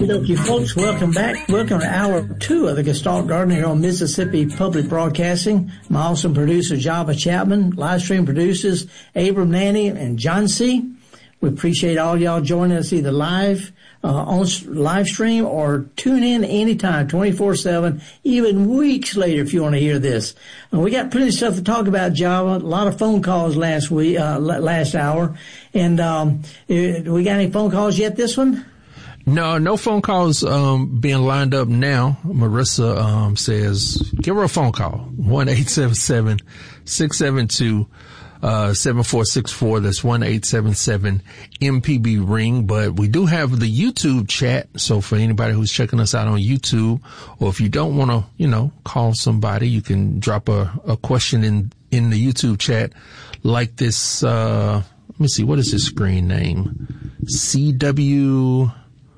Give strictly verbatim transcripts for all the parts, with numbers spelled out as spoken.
Okie dokie, folks. Welcome back. Welcome to hour two of the Gestalt Garden here on Mississippi Public Broadcasting. My awesome producer, Java Chapman. Live stream producers, Abram Nanny and John C. We appreciate all y'all joining us either live, uh, on live stream or tune in anytime, twenty-four seven, even weeks later if you want to hear this. Uh, we got plenty of stuff to talk about, Java. A lot of phone calls last week, uh, last hour. And, um, we got any phone calls yet this one? No, no phone calls um being lined up now. Marissa um says give her a phone call. one eight seven seven, six seven two, seven four six four. That's one eight seven seven M P B ring. But we do have the YouTube chat. So for anybody who's checking us out on YouTube, or if you don't want to, you know, call somebody, you can drop a, a question in, in the YouTube chat like this. Uh, let me see. What is his screen name? C W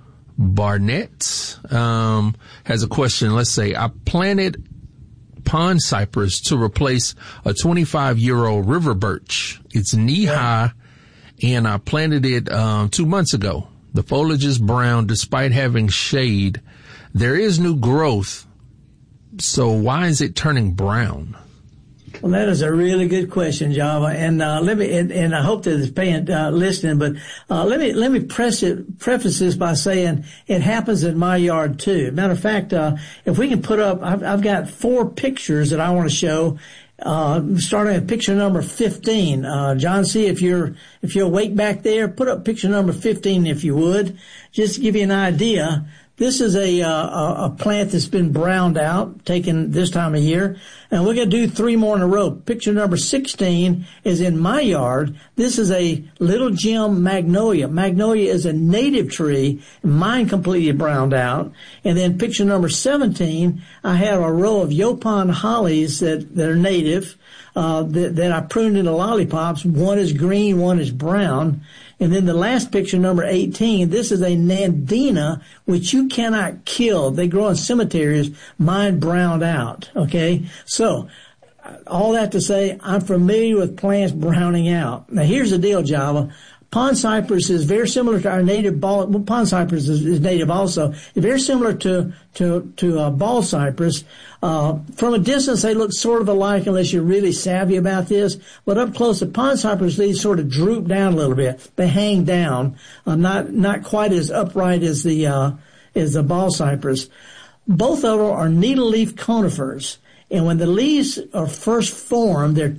Barnett um has a question. Let's say I planted pond cypress to replace a twenty-five year old river birch. It's knee high and I planted it um two months ago. The foliage is brown despite having shade. There is new growth. So why is it turning brown? Well, that is a really good question, Java, and uh, let me and, and I hope that it's paying uh, listening. But uh, let me let me press it, preface this by saying it happens in my yard too. Matter of fact, uh, if we can put up, I've, I've got four pictures that I want to show. Uh, starting at picture number fifteen. Uh, John C., if you're if you're awake back there, put up picture number fifteen if you would, just to give you an idea. This is a, uh, a plant that's been browned out, taken this time of year. And we're going to do three more in a row. Picture number sixteen is in my yard. This is a little gem magnolia. Magnolia is a native tree. Mine completely browned out. And then picture number seventeen, I have a row of Yaupon hollies that, that are native, uh, that, that I pruned into lollipops. One is green, one is brown. And then the last picture, number eighteen, this is a Nandina, which you cannot kill. They grow in cemeteries. Mine browned out, okay? So, all that to say, I'm familiar with plants browning out. Now, here's the deal, Java. Pond cypress is very similar to our native ball. Well, pond cypress is, is native also. It's very similar to to to uh, ball cypress. Uh, from a distance, they look sort of alike unless you're really savvy about this. But up close, the pond cypress leaves sort of droop down a little bit. They hang down, uh, not not quite as upright as the uh, as the ball cypress. Both of them are needle leaf conifers. And when the leaves are first formed, they're